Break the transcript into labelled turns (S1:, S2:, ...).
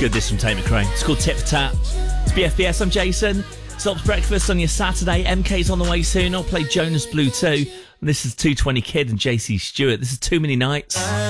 S1: good, this from Tate McRae. It's called Tit for Tat. It's BFBS, I'm Jason. Stops breakfast on your Saturday. MK's on the way soon. I'll play Jonas Blue too. And this is 220 Kid and JC Stewart. This is Too Many Nights.